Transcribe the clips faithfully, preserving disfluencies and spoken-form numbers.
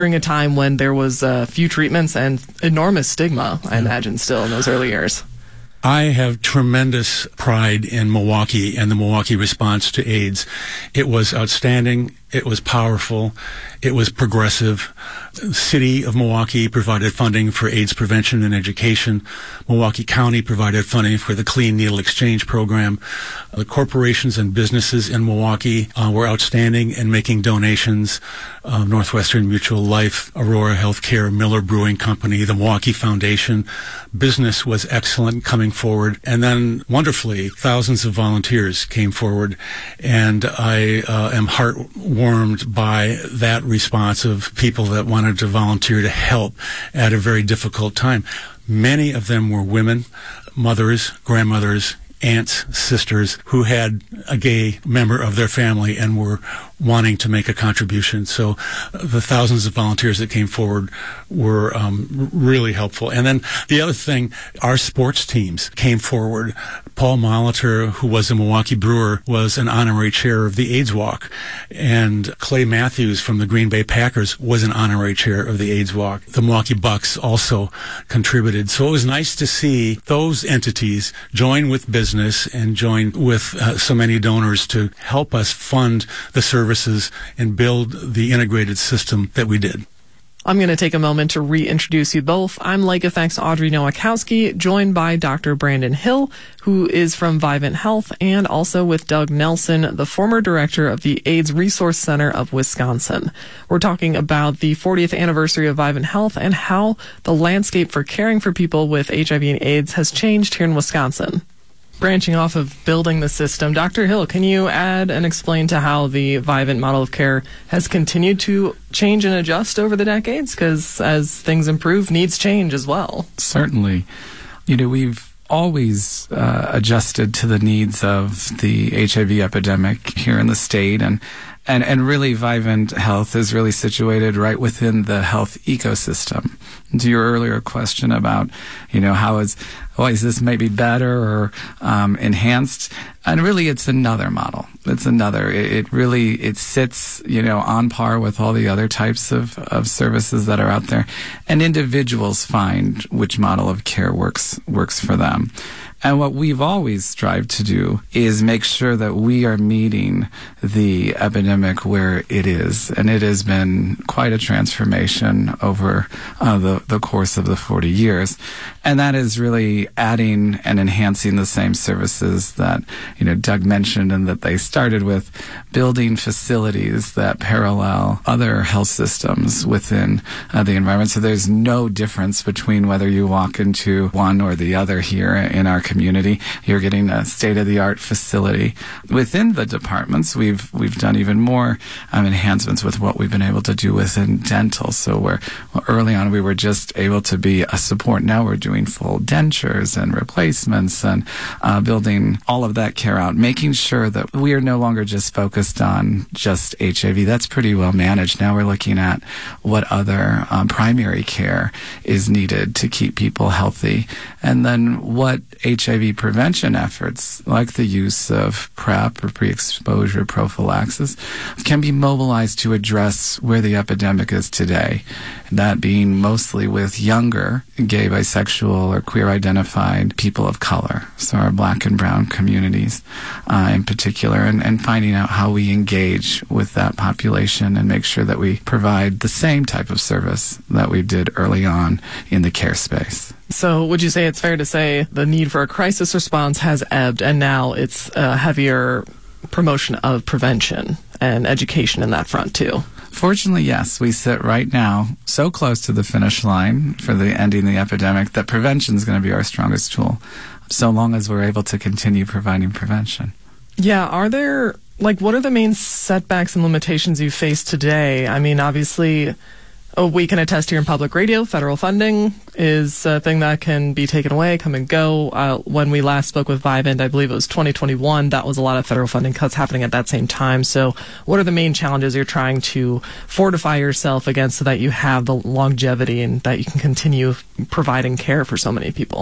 during a time when there was uh, few treatments and enormous stigma, I imagine, still in those early years. I have tremendous pride in Milwaukee and the Milwaukee response to AIDS. It was outstanding. It was powerful. It was progressive. The city of Milwaukee provided funding for AIDS prevention and education. Milwaukee County provided funding for the Clean Needle Exchange program. The corporations and businesses in Milwaukee uh, were outstanding in making donations. Uh, Northwestern Mutual Life, Aurora Healthcare, Miller Brewing Company, the Milwaukee Foundation. Business was excellent coming forward. And then, wonderfully, thousands of volunteers came forward. And I uh, am heartwarmed by that response of people that wanted to volunteer to help at a very difficult time. Many of them were women, mothers, grandmothers, aunts, sisters who had a gay member of their family and were wanting to make a contribution. So uh, the thousands of volunteers that came forward were um, really helpful. And then the other thing, our sports teams came forward. Paul Molitor, who was a Milwaukee Brewer, was an honorary chair of the AIDS Walk. And Clay Matthews from the Green Bay Packers was an honorary chair of the AIDS Walk. The Milwaukee Bucks also contributed. So it was nice to see those entities join with business and join with uh, so many donors to help us fund the services and build the integrated system that we did. I'm going to take a moment to reintroduce you both. I'm Lake Effect's Audrey Nowakowski, joined by Doctor Brandon Hill, who is from Vivint Health, and also with Doug Nelson, the former director of the AIDS Resource Center of Wisconsin. We're talking about the fortieth anniversary of Vivint Health and how the landscape for caring for people with H I V and AIDS has changed here in Wisconsin. Branching off of building the system, Doctor Hill, can you add and explain to how the Vivint model of care has continued to change and adjust over the decades? Because as things improve, needs change as well. Certainly. You know, we've always uh, adjusted to the needs of the H I V epidemic here in the state, and And, and really, Vivint Health is really situated right within the health ecosystem. To your earlier question about, you know, how is, oh, is this maybe better or um, enhanced? And really, it's another model. It's another. It, it really, it sits, you know, on par with all the other types of, of services that are out there. And individuals find which model of care works works for them. And what we've always strived to do is make sure that we are meeting the epidemic where it is. And it has been quite a transformation over uh, the, the course of the forty years. And that is really adding and enhancing the same services that, you know, Doug mentioned and that they started with, building facilities that parallel other health systems within uh, the environment. So there's no difference between whether you walk into one or the other here in our community. You're getting a state-of-the-art facility. Within the departments, we've we've done even more um, enhancements with what we've been able to do within dental. So where well, early on we were just able to be a support. Now we're doing full dentures and replacements and uh, building all of that care out, making sure that we are no longer just focused on just H I V. That's pretty well managed. Now we're looking at what other um, primary care is needed to keep people healthy, and then what H I V prevention efforts, like the use of PrEP or pre-exposure prophylaxis, can be mobilized to address where the epidemic is today. That being mostly with younger gay, bisexual, or queer-identified people of color, so our black and brown communities uh, in particular, and, and finding out how we engage with that population and make sure that we provide the same type of service that we did early on in the care space. So would you say it's fair to say the need for a crisis response has ebbed, and now it's a heavier promotion of prevention and education in that front too? Fortunately, yes. We sit right now so close to the finish line for the ending the epidemic that prevention is going to be our strongest tool, so long as we're able to continue providing prevention. Yeah. Are there, like, what are the main setbacks and limitations you face today? I mean, obviously, oh, we can attest here in public radio, federal funding is a thing that can be taken away, come and go. Uh, when we last spoke with Vivint, I believe it was twenty twenty-one, that was a lot of federal funding cuts happening at that same time. So what are the main challenges you're trying to fortify yourself against so that you have the longevity and that you can continue providing care for so many people?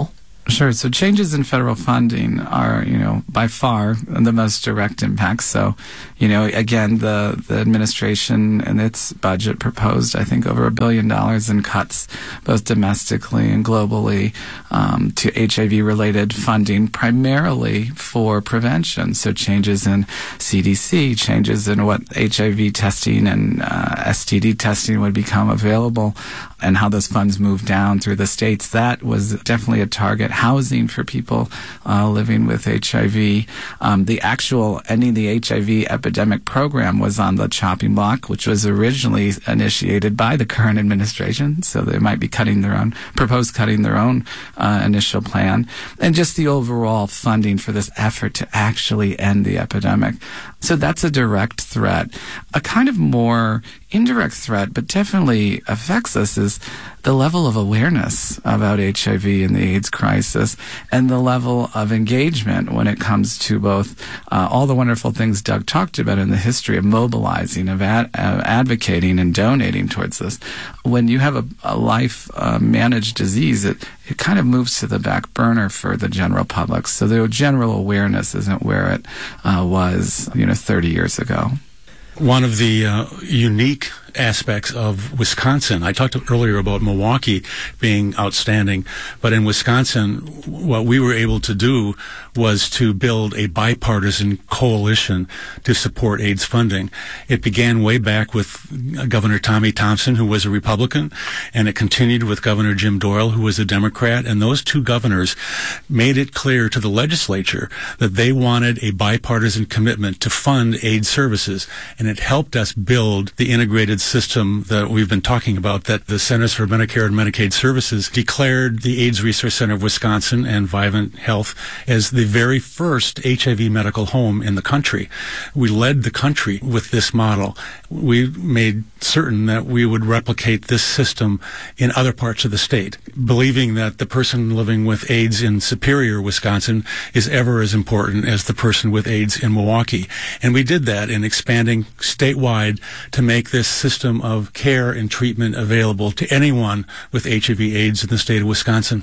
Sure. So changes in federal funding are, you know, by far the most direct impact. So, you know, again, the, the administration and its budget proposed, I think, over a billion dollars in cuts, both domestically and globally, um, to H I V-related funding, primarily for prevention. So changes in C D C, changes in what H I V testing and uh, S T D testing would become available, and how those funds move down through the states. That was definitely a target. Housing for people uh, living with H I V. Um, the actual ending the H I V epidemic program was on the chopping block, which was originally initiated by the current administration. So they might be cutting their own, proposed cutting their own uh, initial plan. And just the overall funding for this effort to actually end the epidemic. So that's a direct threat. A kind of more indirect threat, but definitely affects us, is the level of awareness about H I V and the AIDS crisis, and the level of engagement when it comes to both uh, all the wonderful things Doug talked about in the history of mobilizing, of ad- uh, advocating and donating towards this. When you have a, a life uh, managed disease, it, it kind of moves to the back burner for the general public. So the general awareness isn't where it uh, was, you know, thirty years ago. One of the uh, unique aspects of Wisconsin, I talked earlier about Milwaukee being outstanding, but in Wisconsin, what we were able to do was to build a bipartisan coalition to support AIDS funding. It began way back with Governor Tommy Thompson, who was a Republican, and it continued with Governor Jim Doyle, who was a Democrat, and those two governors made it clear to the legislature that they wanted a bipartisan commitment to fund AIDS services, and it helped us build the integrated system that we've been talking about, that the Centers for Medicare and Medicaid Services declared the AIDS Resource Center of Wisconsin and Vivint Health as the very first H I V medical home in the country. We led the country with this model. We made certain that we would replicate this system in other parts of the state, believing that the person living with AIDS in Superior, Wisconsin, is ever as important as the person with AIDS in Milwaukee. And we did that in expanding statewide to make this system of care and treatment available to anyone with H I V AIDS in the state of Wisconsin.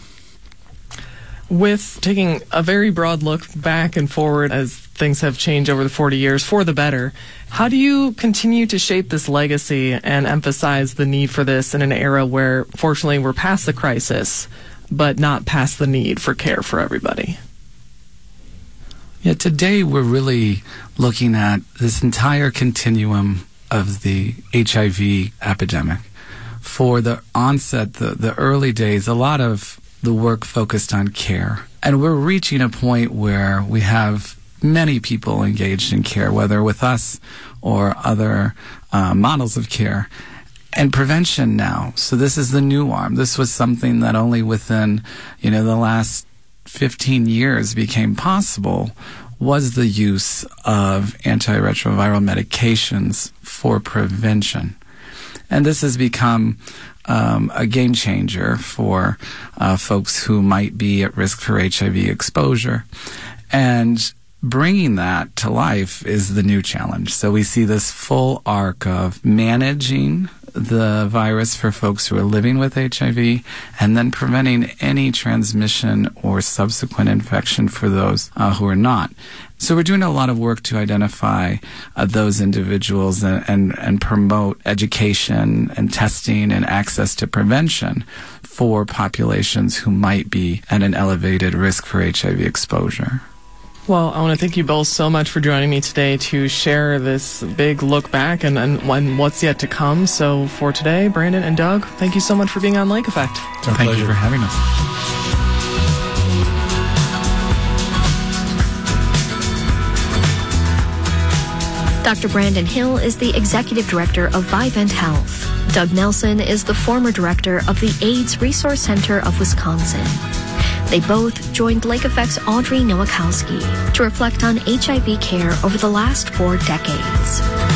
With taking a very broad look back and forward as things have changed over the forty years for the better, how do you continue to shape this legacy and emphasize the need for this in an era where, fortunately, we're past the crisis, but not past the need for care for everybody? Yeah, today we're really looking at this entire continuum of the H I V epidemic. For the onset, the, the early days, a lot of the work focused on care. And we're reaching a point where we have many people engaged in care, whether with us or other uh, models of care. And prevention now. So this is the new arm. This was something that only within, you know, the last fifteen years became possible, was the use of antiretroviral medications for prevention. And this has become um, a game changer for uh, folks who might be at risk for H I V exposure. And bringing that to life is the new challenge. So we see this full arc of managing the virus for folks who are living with H I V, and then preventing any transmission or subsequent infection for those uh, who are not. So we're doing a lot of work to identify uh, those individuals and, and, and promote education and testing and access to prevention for populations who might be at an elevated risk for H I V exposure. Well, I want to thank you both so much for joining me today to share this big look back and, and, and what's yet to come. So for today, Brandon and Doug, thank you so much for being on Lake Effect. Thank pleasure. you for having us. Doctor Brandon Hill is the Executive Director of Vivint Health. Doug Nelson is the former Director of the AIDS Resource Center of Wisconsin. They both joined Lake Effect's Audrey Nowakowski to reflect on H I V care over the last four decades.